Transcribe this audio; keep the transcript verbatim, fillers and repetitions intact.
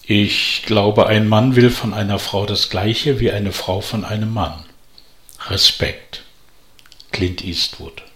Ich glaube, ein Mann will von einer Frau das Gleiche wie eine Frau von einem Mann. Respekt. Clint Eastwood.